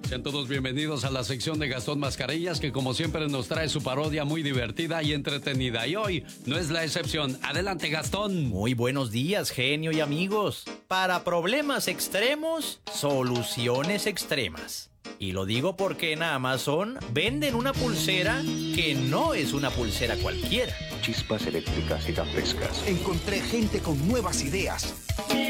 Sean todos bienvenidos a la sección de Gastón Mascarillas, que como siempre nos trae su parodia muy divertida y entretenida. Y hoy no es la excepción. Adelante, Gastón. Muy buenos días, genio y amigos. Para problemas extremos, soluciones extremas. Y lo digo porque en Amazon venden una pulsera que no es una pulsera cualquiera. Chispas eléctricas y tan frescas. Encontré gente con nuevas ideas.